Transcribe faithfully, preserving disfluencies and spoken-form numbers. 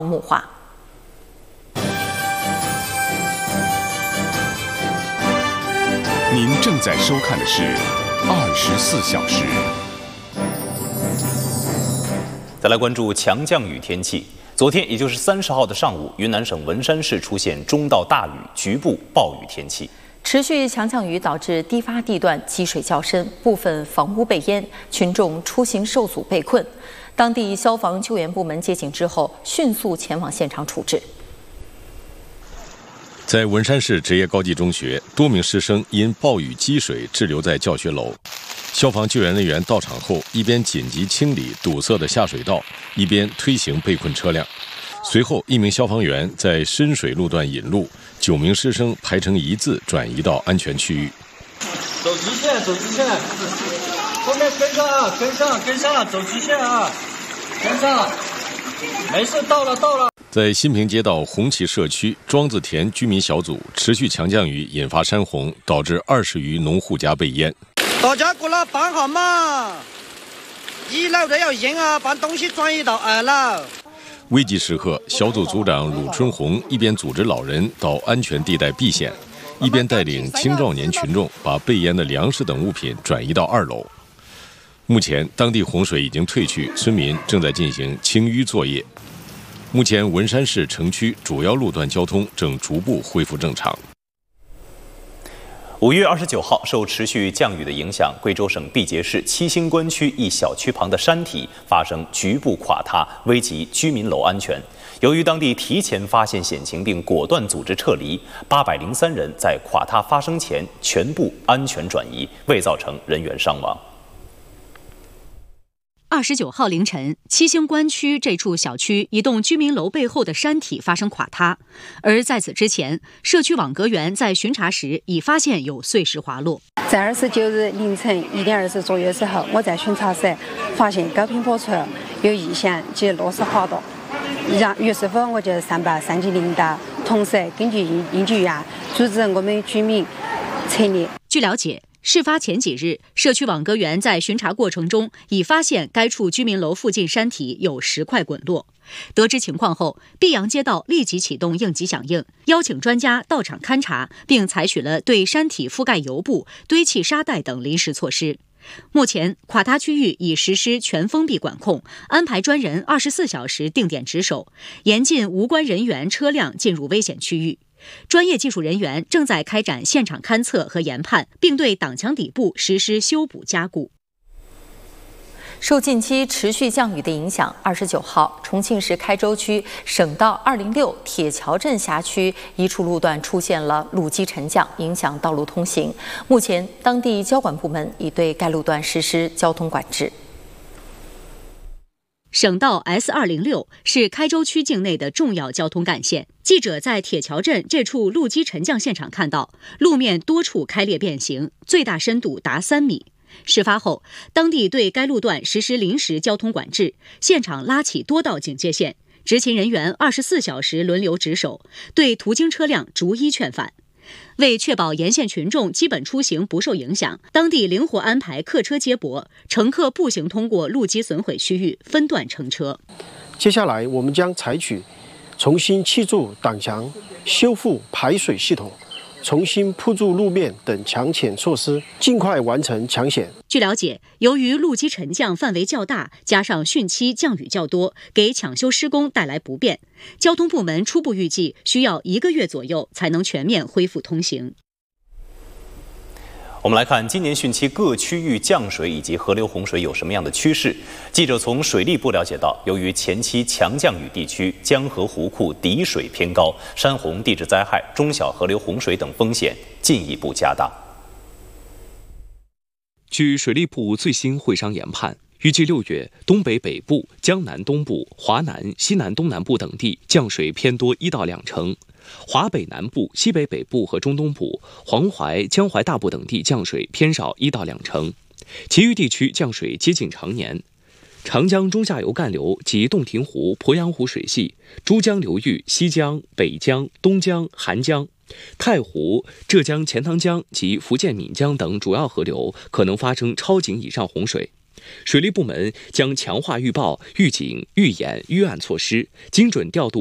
木化。 您正在收看的是二十四小时。 再来关注强降雨天气。昨天，也就是三十号的上午，云南省文山市出现中到大雨、局部暴雨天气。 持续强降雨导致低洼地段积水较深，部分房屋被淹，群众出行受阻被困。当地消防救援部门接警之后，迅速前往现场处置。 在文山市职业高级中学，多名师生因暴雨积水滞留在教学楼。消防救援人员到场后，一边紧急清理堵塞的下水道，一边推行被困车辆。随后，一名消防员在深水路段引路，九名师生排成一字转移到安全区域。 走直线，走直线，后面跟上啊，跟上，跟上，走直线啊，跟上，没事，到了，到了。 在新平街道红旗社区庄子田居民小组，持续强降雨引发山洪，导致二十余农户家被淹。 大家过来帮下嘛！一楼的要淹啊，把东西转移到二楼。 危急时刻，小组组长鲁春红一边组织老人到安全地带避险，一边带领青壮年群众把被淹的粮食等物品转移到二楼。目前，当地洪水已经退去，村民正在进行清淤作业。目前，文山市城区主要路段交通正逐步恢复正常。 五月二十九号，受持续降雨的影响，贵州省毕节市七星关区一小区旁的山体发生局部垮塌，危及居民楼安全。由于当地提前发现险情并果断组织撤离，八百零三人在垮塌发生前全部安全转移，未造成人员伤亡。 二十九号凌晨，七星关区这处小区一栋居民楼背后的山体发生垮塌，而在此之前，社区网格员在巡查时已发现有碎石滑落。 在二十九日凌晨一点二十左右时候，我在巡查时发现高频坡处有异响及落石滑动，然于是乎我就上报上级领导，同时根据应应急预案组织我们居民撤离。 据了解，事发前几日，社区网格员在巡查过程中已发现该处居民楼附近山体有石块滚落。得知情况后，碧阳街道立即启动应急响应，邀请专家到场勘查，并采取了对山体覆盖油布、堆砌沙袋等临时措施。目前，垮塌区域已实施全封闭管控，安排专人二十四小时定点值守，严禁无关人员、车辆进入危险区域。专业技术人员正在开展现场勘测和研判，并对挡墙底部实施修补加固。 受近期持续降雨的影响，二十九号，重庆市开州区省道二零六铁桥镇辖区一处路段出现了路基沉降，影响道路通行。目前，当地交管部门已对该路段实施交通管制。 省道 S 二零六是开州区境内的重要交通干线。记者在铁桥镇这处路基沉降现场看到，路面多处开裂变形，最大深度达三米。事发后，当地对该路段实施临时交通管制，现场拉起多道警戒线，执勤人员二十四小时轮流值守，对途经车辆逐一劝返。为确保沿线群众基本出行不受影响，当地灵活安排客车接驳，乘客步行通过路基损毁区域，分段乘车。 接下来，我们将采取重新砌筑挡墙、修复排水系统、重新铺筑路面等强险措施，尽快完成强险。 据了解，由于路基沉降范围较大，加上汛期降雨较多，给抢修施工带来不便。交通部门初步预计需要一个月左右才能全面恢复通行。 我们来看今年汛期各区域降水以及河流洪水有什么样的趋势。记者从水利部了解到，由于前期强降雨地区江河湖库底水偏高，山洪、地质灾害、中小河流洪水等风险进一步加大。 据水利部最新会商研判，预计六月东北北部、江南东部、华南、西南东南部等地降水偏多一到两成，华北南部、西北北部和中东部、黄淮、江淮大部等地降水偏少一到两成，其余地区降水接近常年。长江中下游干流及洞庭湖、鄱阳湖水系、珠江流域西江、北江、东江、韩江、太湖、浙江钱塘江及福建闽江等主要河流可能发生超警以上洪水， 水利部门将强化预报、预警、预演、预案措施，精准调度